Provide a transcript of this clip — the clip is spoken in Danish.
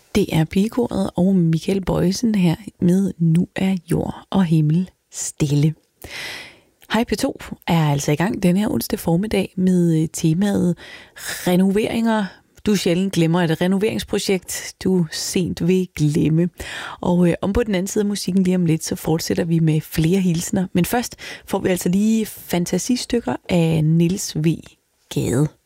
Det er Pigekoret og Michael Bojesen her med Nu er jord og himmel stille. Hej P2 er altså i gang den her onsdag formiddag med temaet renoveringer. Du sjældent glemmer et renoveringsprojekt, du sent vil glemme. Og om på den anden side af musikken lige om lidt, så fortsætter vi med flere hilsner. Men først får vi altså lige fantasistykker af Niels V. Gade.